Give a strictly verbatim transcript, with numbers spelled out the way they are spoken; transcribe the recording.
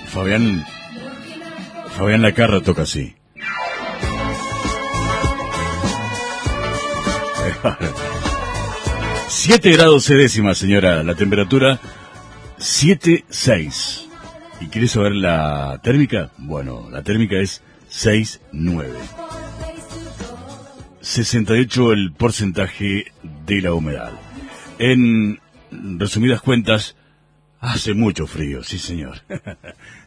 Fabián, Fabián Lacarra toca así. Siete grados C décimas, señora, la temperatura siete seis. ¿Y quieres saber la térmica? Bueno, la térmica es seis nueve. sesenta y ocho el porcentaje de la humedad. En resumidas cuentas, hace mucho frío, sí señor.